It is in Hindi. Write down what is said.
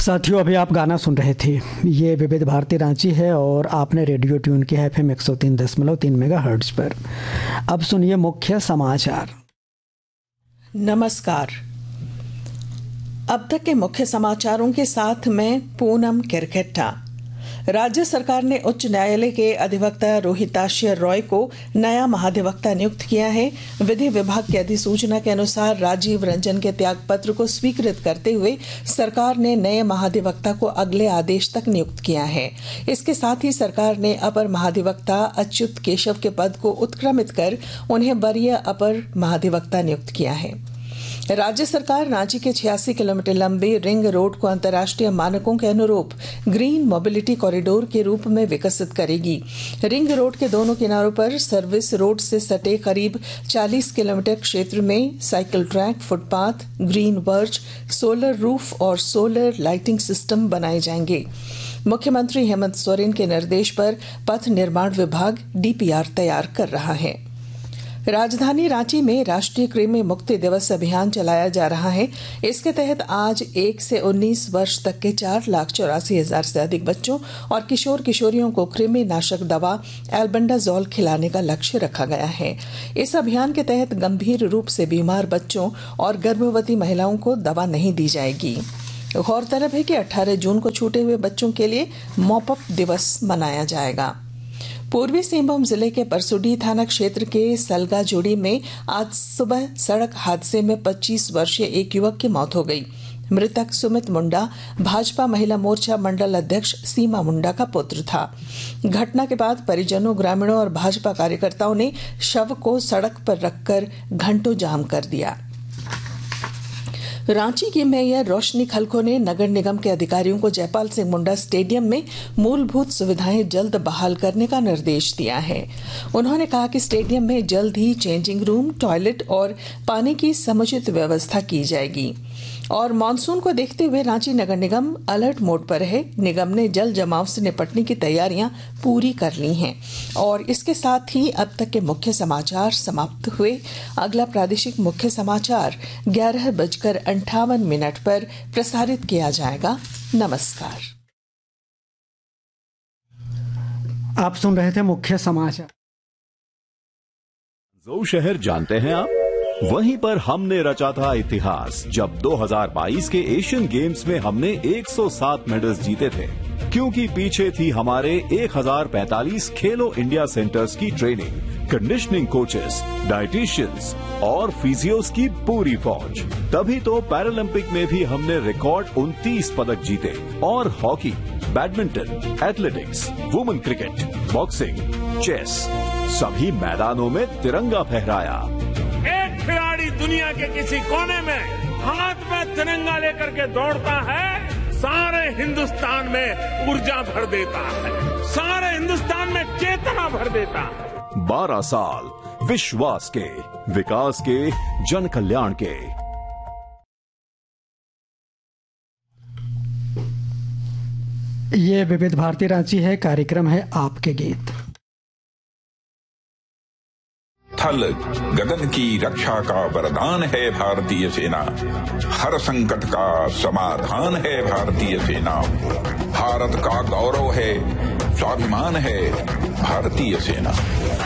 साथियों, अभी आप गाना सुन रहे थे। ये विविध भारती रांची है और आपने रेडियो ट्यून किया है FM 103.3 मेगाहर्ट्ज पर। अब सुनिए मुख्य समाचार। नमस्कार। अब तक के मुख्य समाचारों के साथ मैं पूनम किरकेट्टा। राज्य सरकार ने उच्च न्यायालय के अधिवक्ता रोहिताश्य रॉय को नया महाधिवक्ता नियुक्त किया है। विधि विभाग की अधिसूचना के अनुसार राजीव रंजन के त्यागपत्र को स्वीकृत करते हुए सरकार ने नए महाधिवक्ता को अगले आदेश तक नियुक्त किया है। इसके साथ ही सरकार ने अपर महाधिवक्ता अच्युत केशव के पद को उत्क्रमित कर उन्हें वरीय अपर महाधिवक्ता नियुक्त किया है। राज्य सरकार रांची के 86 किलोमीटर लंबे रिंग रोड को अंतर्राष्ट्रीय मानकों के अनुरूप ग्रीन मोबिलिटी कॉरिडोर के रूप में विकसित करेगी। रिंग रोड के दोनों किनारों पर सर्विस रोड से सटे करीब 40 किलोमीटर क्षेत्र में साइकिल ट्रैक, फुटपाथ, ग्रीन वर्च, सोलर रूफ और सोलर लाइटिंग सिस्टम बनाए जाएंगे। मुख्यमंत्री हेमंत सोरेन के निर्देश पर पथ निर्माण विभाग DPR तैयार कर रहा है। राजधानी रांची में राष्ट्रीय कृमि मुक्ति दिवस अभियान चलाया जा रहा है। इसके तहत आज 1 से 19 वर्ष तक के 4,84,000 से अधिक बच्चों और किशोर किशोरियों को कृमि नाशक दवा एल्बेंडाजोल खिलाने का लक्ष्य रखा गया है। इस अभियान के तहत गंभीर रूप से बीमार बच्चों और गर्भवती महिलाओं को दवा नहीं दी जाएगी। गौरतलब है कि 18 जून को छूटे हुए बच्चों के लिए मॉपअप दिवस मनाया जाएगा। पूर्वी सिंहभूम जिले के परसुडी थाना क्षेत्र के सलगाजोड़ी में आज सुबह सड़क हादसे में 25 वर्षीय एक युवक की मौत हो गई। मृतक सुमित मुंडा भाजपा महिला मोर्चा मंडल अध्यक्ष सीमा मुंडा का पुत्र था। घटना के बाद परिजनों, ग्रामीणों और भाजपा कार्यकर्ताओं ने शव को सड़क पर रखकर घंटों जाम कर दिया। रांची की मेयर रोशनी खलखो ने नगर निगम के अधिकारियों को जयपाल सिंह मुंडा स्टेडियम में मूलभूत सुविधाएं जल्द बहाल करने का निर्देश दिया है। उन्होंने कहा कि स्टेडियम में जल्द ही चेंजिंग रूम, टॉयलेट और पानी की समुचित व्यवस्था की जाएगी। और मानसून को देखते हुए रांची नगर निगम अलर्ट मोड पर है। निगम ने जल जमाव से निपटने की तैयारियां पूरी कर ली हैं। और इसके साथ ही अब तक के मुख्य समाचार समाप्त हुए। अगला प्रादेशिक मुख्य समाचार 11:58 पर प्रसारित किया जाएगा। नमस्कार। आप सुन रहे थे मुख्य समाचार। जो शहर जानते हैं आप, वहीं पर हमने रचा था इतिहास जब 2022 के एशियन गेम्स में हमने 107 मेडल्स जीते थे, क्योंकि पीछे थी हमारे 1045 खेलो इंडिया सेंटर्स की ट्रेनिंग, कंडीशनिंग कोचेस, डाइटिशियंस और फिजियोस की पूरी फौज। तभी तो पैरालंपिक में भी हमने रिकॉर्ड 29 पदक जीते और hockey, badminton, athletics, women cricket, boxing, chess सभी मैदानों में तिरंगा फहराया। खिलाड़ी दुनिया के किसी कोने में हाथ में तिरंगा लेकर के दौड़ता है, सारे हिंदुस्तान में ऊर्जा भर देता है, सारे हिंदुस्तान में चेतना भर देता है। 12 साल विश्वास के, विकास के, जन कल्याण के। ये विविध भारती रांची है। कार्यक्रम है आपके गीत। थल गगन की रक्षा का वरदान है भारतीय सेना, हर संकट का समाधान है भारतीय सेना। भारत का गौरव है, स्वाभिमान है भारतीय सेना।